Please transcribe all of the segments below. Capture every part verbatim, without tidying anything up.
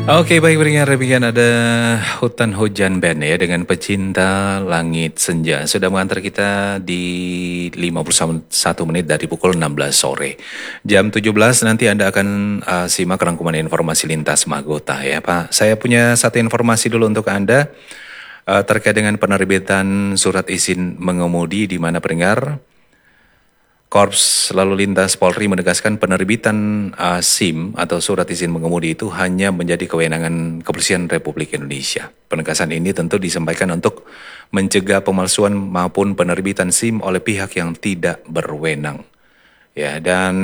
Oke, baik, berikan rebikan ada Hutan Hujan Band ya dengan Pecinta Langit Senja. Sudah mengantar kita di lima puluh satu menit dari pukul enam belas sore. Jam tujuh belas nanti Anda akan uh, simak rangkuman informasi lintas Magota ya Pak. Saya punya satu informasi dulu untuk Anda uh, terkait dengan penerbitan surat izin mengemudi di mana pendengar. Korps Lalu Lintas Polri menegaskan penerbitan uh, SIM atau surat izin mengemudi itu hanya menjadi kewenangan Kepolisian Republik Indonesia. Penegasan ini tentu disampaikan untuk mencegah pemalsuan maupun penerbitan SIM oleh pihak yang tidak berwenang. Ya, dan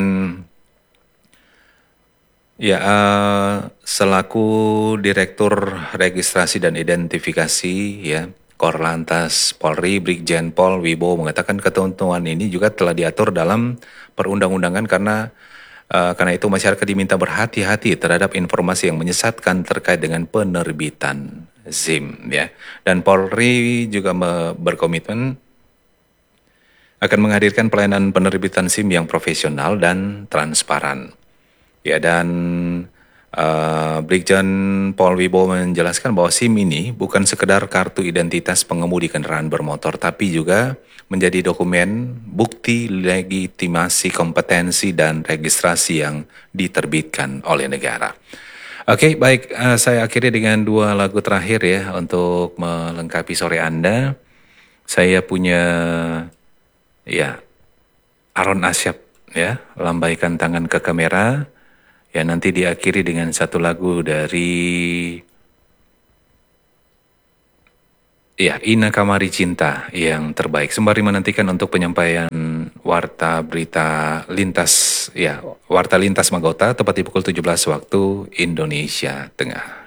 ya uh, selaku Direktur Registrasi dan Identifikasi ya Korlantas Polri, Brigjen Pol Wibowo mengatakan ketentuan ini juga telah diatur dalam perundang-undangan karena uh, karena itu masyarakat diminta berhati-hati terhadap informasi yang menyesatkan terkait dengan penerbitan SIM ya. Dan Polri juga berkomitmen akan menghadirkan pelayanan penerbitan SIM yang profesional dan transparan. Ya, dan Uh, Brigjen Pol Wibowo menjelaskan bahwa SIM ini bukan sekedar kartu identitas pengemudi kendaraan bermotor, tapi juga menjadi dokumen bukti legitimasi kompetensi dan registrasi yang diterbitkan oleh negara. Oke, okay, baik, uh, saya akhiri dengan dua lagu terakhir ya untuk melengkapi sore Anda. Saya punya ya Aron Asyap ya, Lambaikan Tangan ke Kamera. Ya, nanti diakhiri dengan satu lagu dari ya Ina Kamari Cinta yang terbaik. Sembari menantikan untuk penyampaian warta berita lintas ya warta lintas Magota tepat di pukul tujuh belas waktu Indonesia Tengah.